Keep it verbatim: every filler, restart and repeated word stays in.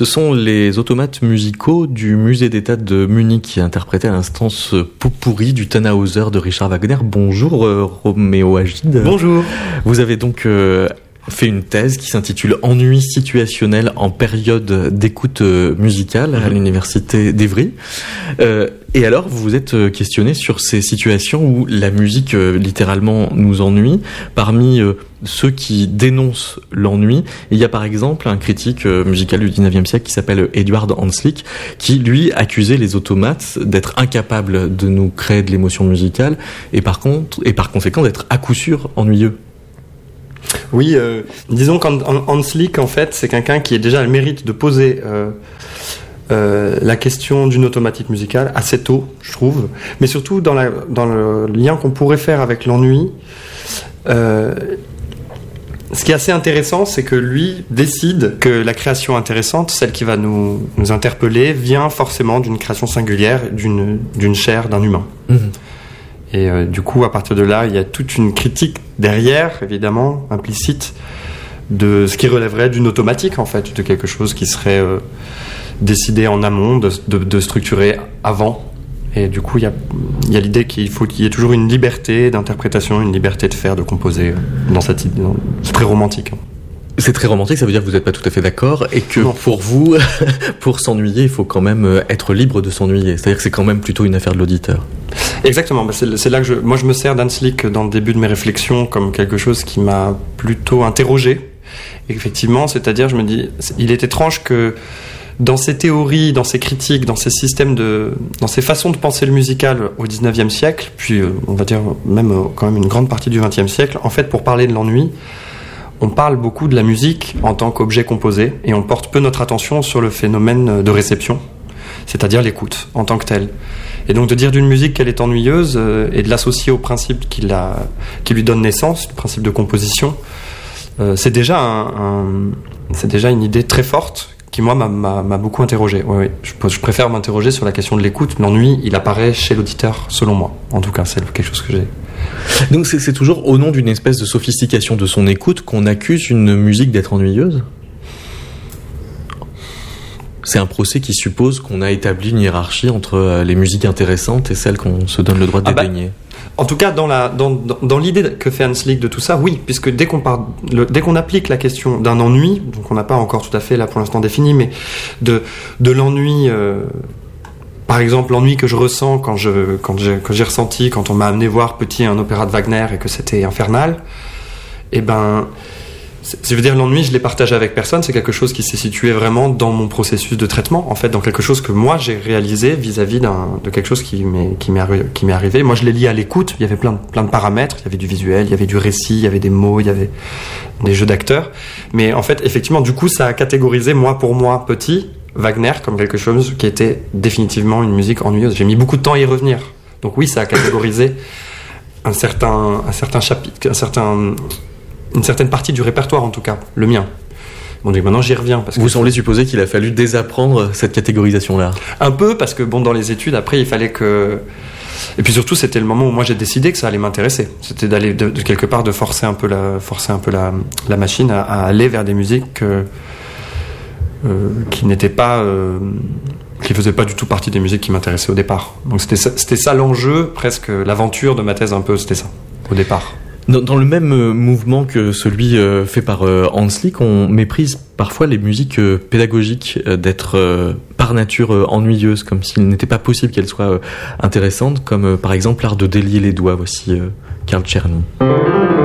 Ce sont les automates musicaux du musée d'État de Munich qui interprétaient à l'instant ce pot-pourri du Tannhäuser de Richard Wagner. Bonjour euh, Roméo Agide. Bonjour. Vous avez donc euh, fait une thèse qui s'intitule « Ennui situationnel en période d'écoute musicale » à l'université d'Évry. Euh, et alors, vous vous êtes questionné sur ces situations où la musique euh, littéralement nous ennuie. Parmi euh, ceux qui dénoncent l'ennui, il y a par exemple un critique euh, musical du dix-neuvième siècle qui s'appelle Eduard Hanslick, qui lui accusait les automates d'être incapables de nous créer de l'émotion musicale et par contre, et par conséquent d'être à coup sûr ennuyeux. Oui, euh, disons qu'Hanslick, en fait, c'est quelqu'un qui a déjà le mérite de poser euh, euh, la question d'une automatique musicale assez tôt, je trouve, mais surtout dans, la, dans le lien qu'on pourrait faire avec l'ennui. Euh, ce qui est assez intéressant, c'est que lui décide que la création intéressante, celle qui va nous, nous interpeller, vient forcément d'une création singulière, d'une, d'une chair, d'un humain. Mmh. Et euh, du coup, à partir de là, il y a toute une critique derrière, évidemment, implicite, de ce qui relèverait d'une automatique, en fait, de quelque chose qui serait euh, décidé en amont, de, de, de structurer avant. Et du coup, il y a, il y a l'idée qu'il faut qu'il y ait toujours une liberté d'interprétation, une liberté de faire, de composer. Dans cette idée, c'est très romantique. C'est très romantique, ça veut dire que vous n'êtes pas tout à fait d'accord et que non. Pour vous, pour s'ennuyer, il faut quand même être libre de s'ennuyer. C'est-à-dire que c'est quand même plutôt une affaire de l'auditeur. Exactement, c'est, c'est là que je, moi je me sers d'Hanslick dans le début de mes réflexions comme quelque chose qui m'a plutôt interrogé. Et effectivement, c'est-à-dire, je me dis, il est étrange que dans ces théories, dans ces critiques, dans ces systèmes de, dans ces façons de penser le musical au dix-neuvième siècle, puis on va dire même quand même une grande partie du vingtième siècle, en fait, pour parler de l'ennui, on parle beaucoup de la musique en tant qu'objet composé et on porte peu notre attention sur le phénomène de réception, c'est-à-dire l'écoute en tant que telle. Et donc de dire d'une musique qu'elle est ennuyeuse euh, et de l'associer au principe qui, la, qui lui donne naissance, le principe de composition, euh, c'est, déjà un, un, c'est déjà une idée très forte qui, moi, m'a, m'a, m'a beaucoup interrogé. Ouais, ouais. Je, je préfère m'interroger sur la question de l'écoute. L'ennui, il apparaît chez l'auditeur, selon moi. En tout cas, c'est quelque chose que j'ai... Donc c'est, c'est toujours au nom d'une espèce de sophistication de son écoute qu'on accuse une musique d'être ennuyeuse ? C'est un procès qui suppose qu'on a établi une hiérarchie entre les musiques intéressantes et celles qu'on se donne le droit de ah dédaigner. Bah, en tout cas, dans, la, dans, dans, dans l'idée que fait Hanslick de tout ça, oui, puisque dès qu'on, part, le, dès qu'on applique la question d'un ennui, donc on n'a pas encore tout à fait là pour l'instant défini, mais de, de l'ennui... Euh, Par exemple, l'ennui que je ressens quand, je, quand, j'ai, quand j'ai ressenti, quand on m'a amené voir petit un opéra de Wagner et que c'était infernal, eh ben, je veux dire, l'ennui, je l'ai partagé avec personne, c'est quelque chose qui s'est situé vraiment dans mon processus de traitement, en fait, dans quelque chose que moi j'ai réalisé vis-à-vis d'un, de quelque chose qui m'est, qui, m'est, qui m'est arrivé. Moi, je l'ai lié à l'écoute, il y avait plein de, plein de paramètres, il y avait du visuel, il y avait du récit, il y avait des mots, il y avait des jeux d'acteurs. Mais en fait, effectivement, du coup, ça a catégorisé, moi pour moi, petit, Wagner comme quelque chose qui était définitivement une musique ennuyeuse. J'ai mis beaucoup de temps à y revenir. Donc oui, ça a catégorisé un certain, un certain chapitre, un certain, une certaine partie du répertoire en tout cas, le mien. Bon, donc maintenant j'y reviens. Parce que vous semblez supposer qu'il a fallu désapprendre cette catégorisation-là ? Un peu, parce que bon, dans les études, après, il fallait que... Et puis surtout, c'était le moment où moi j'ai décidé que ça allait m'intéresser. C'était d'aller de, de quelque part de forcer un peu la, forcer un peu la, la machine à, à aller vers des musiques que... Euh, qui n'était pas, euh, qui faisait pas du tout partie des musiques qui m'intéressaient au départ. Donc c'était ça, c'était ça l'enjeu, presque l'aventure de ma thèse un peu, c'était ça au départ. Dans, dans le même euh, mouvement que celui euh, fait par euh, Hanslick, on méprise parfois les musiques euh, pédagogiques euh, d'être euh, par nature euh, ennuyeuses, comme s'il n'était pas possible qu'elles soient euh, intéressantes, comme euh, par exemple l'art de délier les doigts. Voici euh, Karl Czerny.